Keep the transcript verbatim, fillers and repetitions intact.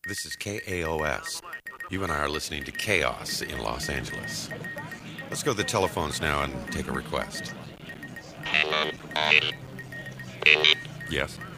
This is K A O S. You and I are listening to Chaos in Los Angeles. Let's go to the telephones now and take a request. Yes?